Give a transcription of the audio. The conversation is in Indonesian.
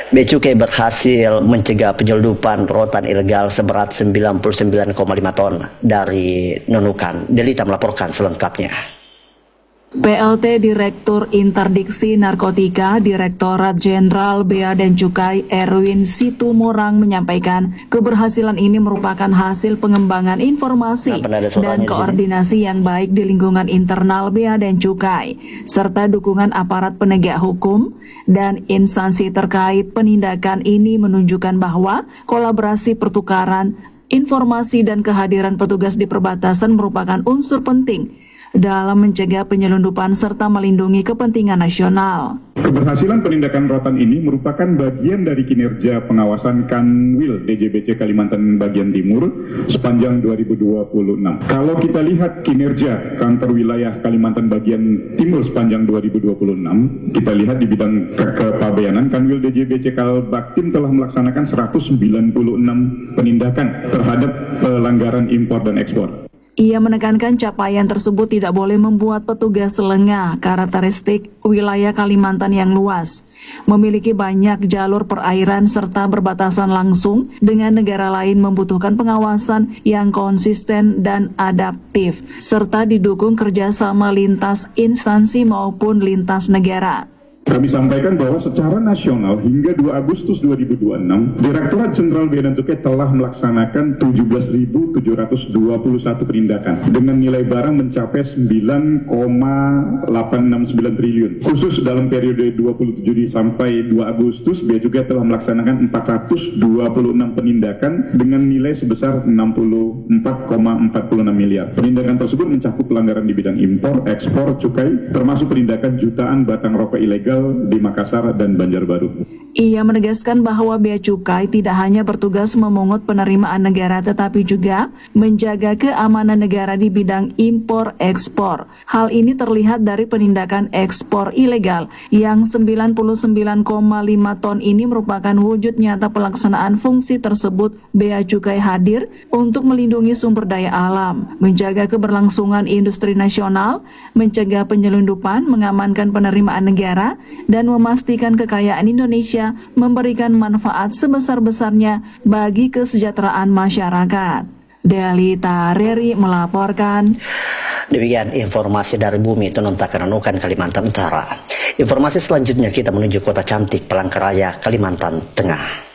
Bea Cukai berhasil mencegah penyelundupan rotan ilegal seberat 99,5 ton dari Nunukan. Delita melaporkan selengkapnya. PLT Direktur Interdiksi Narkotika Direktorat Jenderal Bea dan Cukai Erwin Situmorang menyampaikan keberhasilan ini merupakan hasil pengembangan informasi dan koordinasi yang baik di lingkungan internal Bea dan Cukai serta dukungan aparat penegak hukum dan instansi terkait. Penindakan ini menunjukkan bahwa kolaborasi pertukaran informasi dan kehadiran petugas di perbatasan merupakan unsur penting dalam mencegah penyelundupan serta melindungi kepentingan nasional. Keberhasilan penindakan rotan ini merupakan bagian dari kinerja pengawasan Kanwil DJBC Kalimantan Bagian Timur sepanjang 2026. Kalau kita lihat kinerja kantor wilayah Kalimantan Bagian Timur sepanjang 2026, kita lihat di bidang kepabeanan Kanwil DJBC Kalbaktim telah melaksanakan 196 penindakan terhadap pelanggaran impor dan ekspor. Ia menekankan capaian tersebut tidak boleh membuat petugas lengah. Karakteristik wilayah Kalimantan yang luas, memiliki banyak jalur perairan serta berbatasan langsung dengan negara lain membutuhkan pengawasan yang konsisten dan adaptif, serta didukung kerjasama lintas instansi maupun lintas negara. Kami sampaikan bahwa secara nasional hingga 2 Agustus 2026, Direktorat Jenderal Bea dan Cukai telah melaksanakan 17.721 penindakan dengan nilai barang mencapai 9,869 triliun. Khusus dalam periode 27 sampai 2 Agustus, Bea Cukai telah melaksanakan 426 penindakan dengan nilai sebesar 64,46 miliar. Penindakan tersebut mencakup pelanggaran di bidang impor, ekspor, cukai, termasuk penindakan jutaan batang rokok ilegal di Makassar dan Banjarbaru. Ia menegaskan bahwa Bea Cukai tidak hanya bertugas memungut penerimaan negara tetapi juga menjaga keamanan negara di bidang impor-ekspor. Hal ini terlihat dari penindakan ekspor ilegal yang 99,5 ton ini merupakan wujud nyata pelaksanaan fungsi tersebut. Bea Cukai hadir untuk melindungi sumber daya alam, menjaga keberlangsungan industri nasional, mencegah penyelundupan, mengamankan penerimaan negara, dan memastikan kekayaan Indonesia memberikan manfaat sebesar-besarnya bagi kesejahteraan masyarakat. Delita Reri melaporkan. Demikian informasi dari Bumi Tenuntakan Nunukan, Kalimantan Utara. Informasi selanjutnya kita menuju kota cantik Palangkaraya, Kalimantan Tengah.